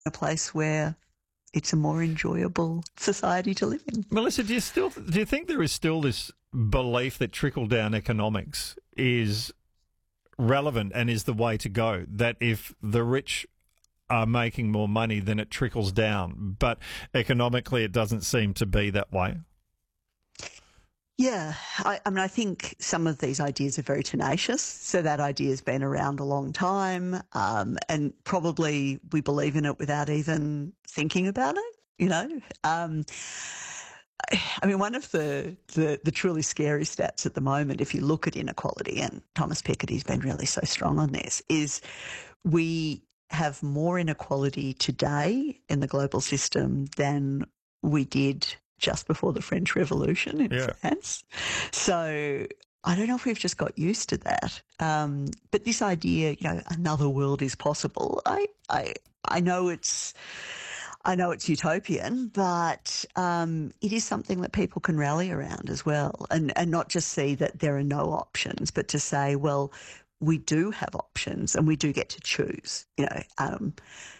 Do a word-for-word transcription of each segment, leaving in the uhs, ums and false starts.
a place where it's a more enjoyable society to live in. Melissa, do you still do you think there is still this belief that trickle down economics is relevant and is the way to go? That if the rich are making more money, then it trickles down, but economically, it doesn't seem to be that way. Yeah, I, I mean, I think some of these ideas are very tenacious. So that idea has been around a long time, um, and probably we believe in it without even thinking about it, you know. Um, I mean, one of the, the, the truly scary stats at the moment, if you look at inequality, and Thomas Piketty's been really so strong on this, is we have more inequality today in the global system than we did just before the French Revolution in Yeah. France. So I don't know if we've just got used to that. Um, but this idea, you know, another world is possible. I, I, I know it's, I know it's utopian, but um, it is something that people can rally around as well, and and not just see that there are no options, but to say, well, we do have options and we do get to choose. You know. Um,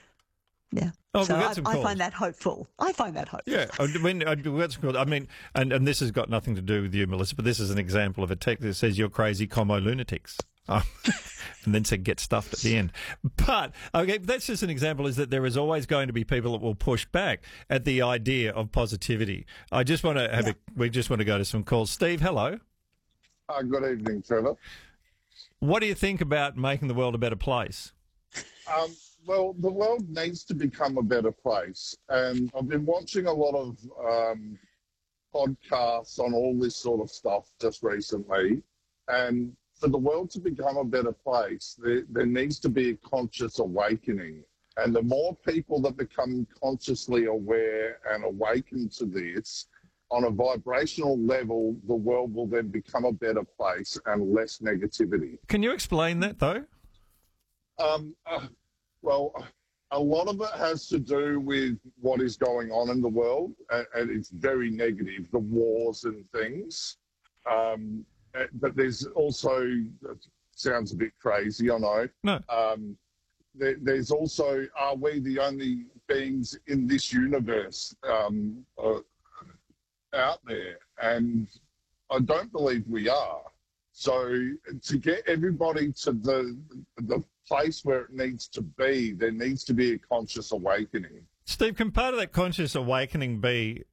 Yeah. Oh, so we've got I, some I calls. find that hopeful. I find that hopeful. Yeah, I mean, I that's good. I mean, and, and this has got nothing to do with you, Melissa, but this is an example of a text that says you're crazy, commo lunatics. Um, and then said get stuffed at the end. But, okay, that's just an example, is that there is always going to be people that will push back at the idea of positivity. I just want to have Yeah. a, we just want to go to some calls. Steve, hello. Uh, good evening, Trevor. What do you think about making the world a better place? Um, well, the world needs to become a better place. And I've been watching a lot of um, podcasts on all this sort of stuff just recently. And for the world to become a better place, there, there needs to be a conscious awakening. And the more people that become consciously aware and awaken to this, on a vibrational level, the world will then become a better place and less negativity. Can you explain that, though? Um, uh, well, a lot of it has to do with what is going on in the world, and, and it's very negative, the wars and things. Um, uh, but there's also, it sounds a bit crazy, I know. No. Um, there, there's also, are we the only beings in this universe um, uh, out there? And I don't believe we are. So to get everybody to the the place where it needs to be, there needs to be a conscious awakening. Steve, can part of that conscious awakening be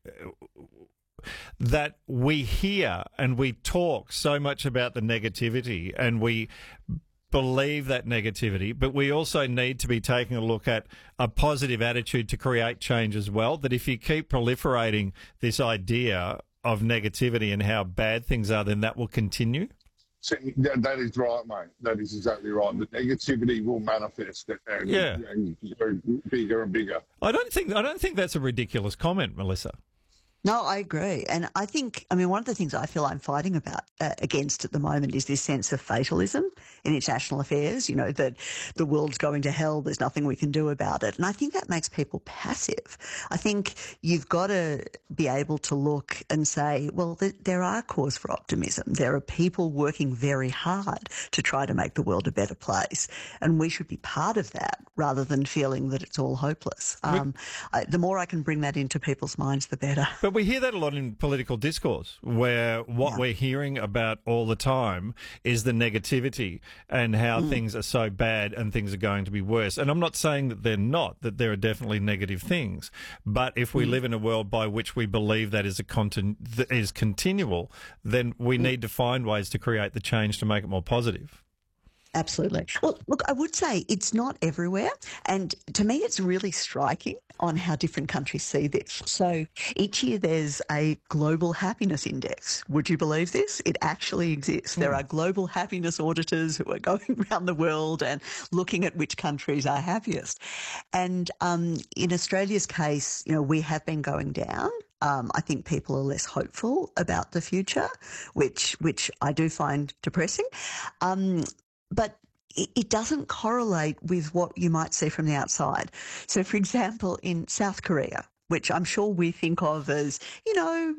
uh, that we hear and we talk so much about the negativity and we believe that negativity, but we also need to be taking a look at a positive attitude to create change as well? That if you keep proliferating this idea of negativity and how bad things are, then that will continue? So that, that is right, mate. That is exactly right. The negativity will manifest and, Yeah. and go bigger and bigger. I don't think I don't think that's a ridiculous comment, Melissa. No, I agree. And I think, I mean, one of the things I feel I'm fighting about uh, against at the moment is this sense of fatalism in international affairs, you know, that the world's going to hell, there's nothing we can do about it. And I think that makes people passive. I think you've got to be able to look and say, well, th- there are cause for optimism. There are people working very hard to try to make the world a better place. And we should be part of that rather than feeling that it's all hopeless. Um, I, the more I can bring that into people's minds, the better. But we hear that a lot in political discourse, where what Yeah. we're hearing about all the time is the negativity and how Mm. things are so bad and things are going to be worse. And I'm not saying that they're not, that there are definitely negative things. But if we Mm. live in a world by which we believe that is a contin- that is continual, then we Mm. need to find ways to create the change to make it more positive. Absolutely. Well, look, I would say it's not everywhere. And to me, it's really striking on how different countries see this. So each year there's a global happiness index. Would you believe this? It actually exists. There are global happiness auditors who are going around the world and looking at which countries are happiest. And um, in Australia's case, you know, we have been going down. Um, I think people are less hopeful about the future, which which I do find depressing. Um, But it, it doesn't correlate with what you might see from the outside. So, for example, in South Korea, which I'm sure we think of as, you know,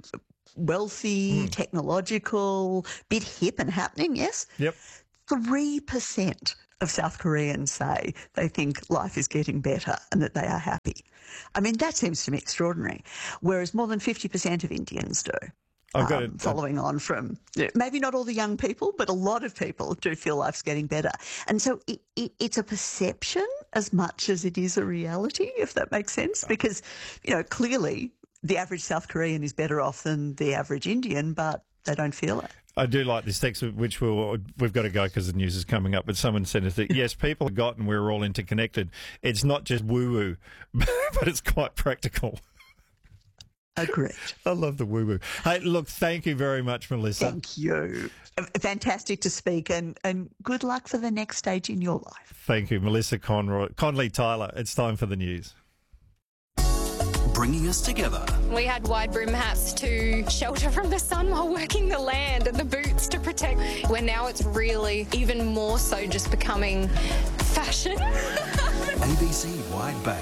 wealthy, technological, bit hip and happening, yes? Yep. three percent of South Koreans say they think life is getting better and that they are happy. I mean, that seems to me extraordinary, whereas more than fifty percent of Indians do. I've got um, it. Following on from, maybe not all the young people, but a lot of people do feel life's getting better. And so it, it, it's a perception as much as it is a reality, if that makes sense, because, you know, clearly the average South Korean is better off than the average Indian, but they don't feel it. I do like this text, which we'll, we've got to go because the news is coming up, but someone said that, yes, people have gotten we're all interconnected. It's not just woo-woo, but it's quite practical. Agreed. I love the woo-woo. Hey, look, thank you very much, Melissa. Thank you. Fantastic to speak, and, and good luck for the next stage in your life. Thank you, Melissa Conroy, Conley Tyler. It's time for the news. Bringing us together. We had wide brim hats to shelter from the sun while working the land and the boots to protect, where now it's really even more so just becoming fashion. A B C Wide Bay.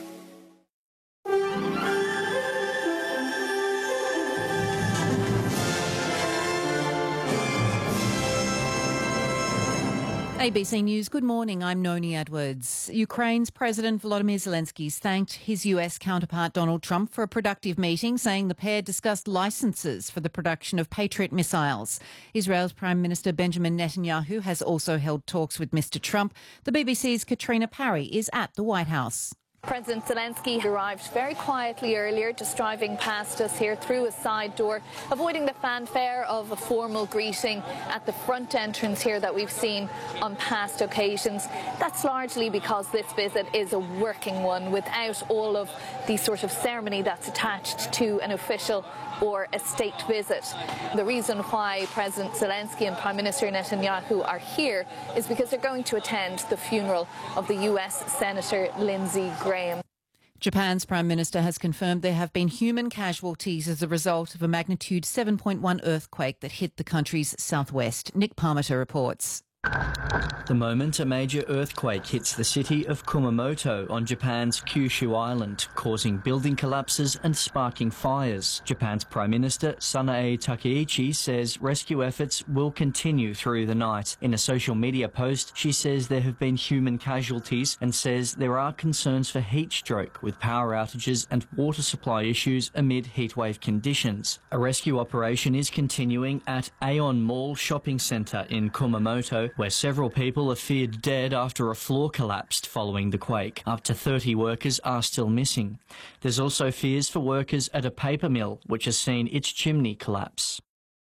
A B C News, good morning. I'm Noni Edwards. Ukraine's President Volodymyr Zelensky thanked his U S counterpart Donald Trump for a productive meeting, saying the pair discussed licences for the production of Patriot missiles. Israel's Prime Minister Benjamin Netanyahu has also held talks with Mister Trump. The B B C's Katrina Parry is at the White House. President Zelensky arrived very quietly earlier, just driving past us here through a side door, avoiding the fanfare of a formal greeting at the front entrance here that we've seen on past occasions. That's largely because this visit is a working one without all of the sort of ceremony that's attached to an official or a state visit. The reason why President Zelensky and Prime Minister Netanyahu are here is because they're going to attend the funeral of the U S Senator Lindsey Graham. Japan's Prime Minister has confirmed there have been human casualties as a result of a magnitude seven point one earthquake that hit the country's southwest. Nick Parmiter reports. The moment a major earthquake hits the city of Kumamoto on Japan's Kyushu Island, causing building collapses and sparking fires. Japan's Prime Minister Sanae Takaichi says rescue efforts will continue through the night. In a social media post, she says there have been human casualties and says there are concerns for heat stroke with power outages and water supply issues amid heatwave conditions. A rescue operation is continuing at Aeon Mall Shopping Centre in Kumamoto, where several people are feared dead after a floor collapsed following the quake. Up to thirty workers are still missing. There's also fears for workers at a paper mill, which has seen its chimney collapse.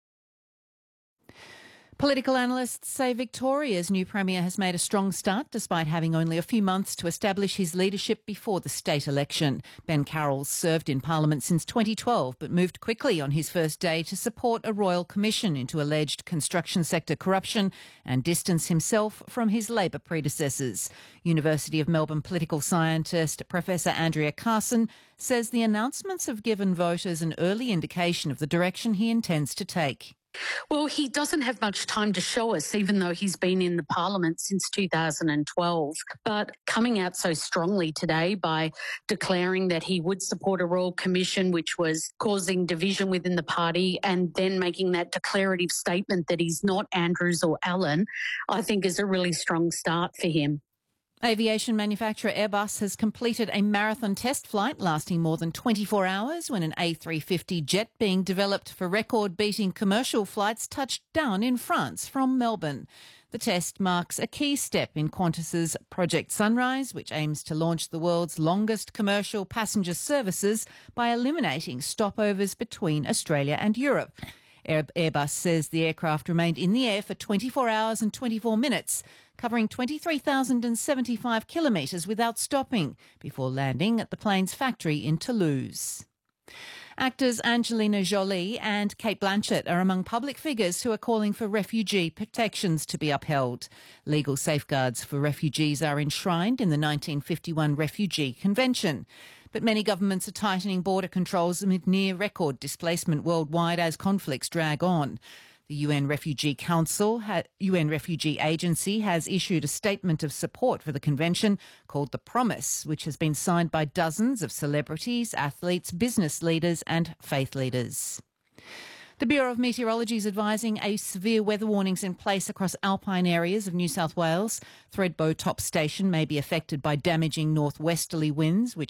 Political analysts say Victoria's new Premier has made a strong start despite having only a few months to establish his leadership before the state election. Ben Carroll served in Parliament since twenty twelve but moved quickly on his first day to support a royal commission into alleged construction sector corruption and distance himself from his Labor predecessors. University of Melbourne political scientist Professor Andrea Carson says the announcements have given voters an early indication of the direction he intends to take. Well, he doesn't have much time to show us, even though he's been in the parliament since two thousand twelve. But coming out so strongly today by declaring that he would support a royal commission, which was causing division within the party, and then making that declarative statement that he's not Andrews or Allen, I think is a really strong start for him. Aviation manufacturer Airbus has completed a marathon test flight lasting more than twenty-four hours when an A three fifty jet being developed for record-beating commercial flights touched down in France from Melbourne. The test marks a key step in Qantas's Project Sunrise, which aims to launch the world's longest commercial passenger services by eliminating stopovers between Australia and Europe. Airbus says the aircraft remained in the air for twenty-four hours and twenty-four minutes, covering twenty-three thousand seventy-five kilometres without stopping, before landing at the plane's factory in Toulouse. Actors Angelina Jolie and Cate Blanchett are among public figures who are calling for refugee protections to be upheld. Legal safeguards for refugees are enshrined in the nineteen fifty-one Refugee Convention. But many governments are tightening border controls amid near-record displacement worldwide as conflicts drag on. The U N Refugee Council, U N Refugee Agency, has issued a statement of support for the convention called The Promise, which has been signed by dozens of celebrities, athletes, business leaders and faith leaders. The Bureau of Meteorology is advising a severe weather warnings in place across alpine areas of New South Wales. Thredbo Top Station may be affected by damaging northwesterly winds, which